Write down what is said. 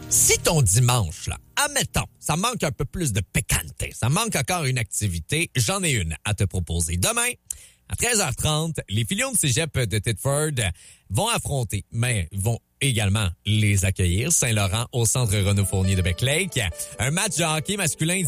Si ton dimanche, là, admettons, ça manque un peu plus de piquante, ça manque encore une activité, j'en ai une à te proposer. Demain, à 13h30, les Filions de cégep de Thetford vont affronter, mais vont également les accueillir, Saint-Laurent au centre Renaud Fournier de Beclake. Un match de hockey masculin